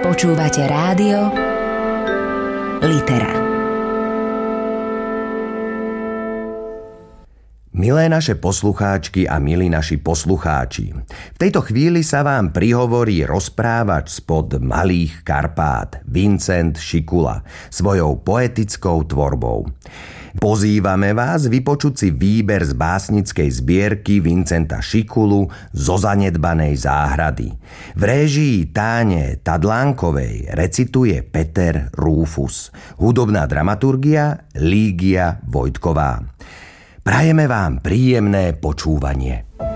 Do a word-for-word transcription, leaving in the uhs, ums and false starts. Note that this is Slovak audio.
Počúvate rádio Litera. Milé naše poslucháčky a milí naši poslucháči, v tejto chvíli sa vám prihovorí rozprávač spod Malých Karpát, Vincent Šikula, svojou poetickou tvorbou. Pozývame vás vypočuť si výber z básnickej zbierky Vincenta Šikulu Zo zanedbanej záhrady. V réžii Táne Tadlánkovej recituje Peter Rúfus. Hudobná dramaturgia Lígia Vojtková. Prajeme vám príjemné počúvanie.